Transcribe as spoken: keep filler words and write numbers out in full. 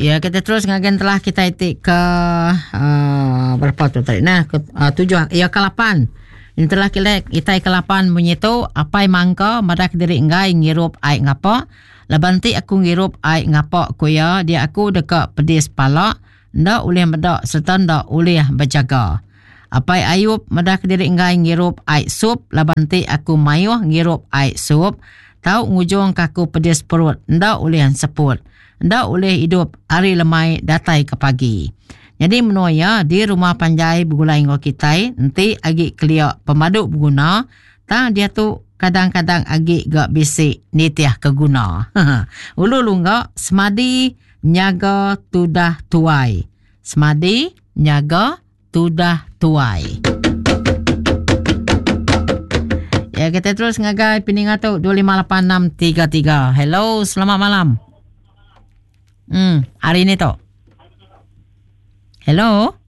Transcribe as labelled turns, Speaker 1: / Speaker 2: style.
Speaker 1: Ya, kita terus ngagen telah kita itik ke uh, berapa tu tadi nah ke uh, tujuh ya ke lapan. Ini telah kita kita ke lapan bunyi tu apai mangka madak diri ngai ngirup ai ngapa. Labanti aku ngirup ai ngapa ku ya dia aku dekat pedis pala ndak ulih medak serta ndak ulih berjaga. Apai Ayub madak diri ngai ngirup ai sup labanti aku mayuh ngirup ai sup. Tau ngujung kaku pedis perut ndak ulih seput. Ndak boleh hidup hari lemai datai ke pagi. Jadi menuaya di rumah panjai bergulai ngau kita nanti agi kelia pemadu berguna tang dia tu kadang-kadang agi gak bisik nitiah keguna. Ulu lunga semadi nyaga tudah tuai. Semadi nyaga tudah tuai. Ya kita terus ngagai pininga tu dua lima lapan enam tiga tiga. Hello, selamat malam. Hmm, hari ini tu. Hello?